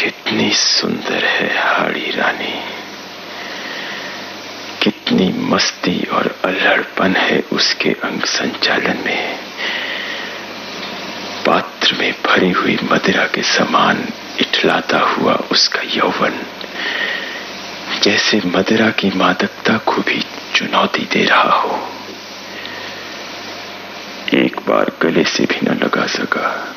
कितनी सुंदर है हाड़ी रानी, कितनी मस्ती और अल्हड़पन है उसके अंग संचालन में। पात्र में भरी हुई मदिरा के समान इठलाता हुआ उसका यौवन जैसे मदिरा की मादकता को भी चुनौती दे रहा हो। एक बार गले से भी न लगा सका।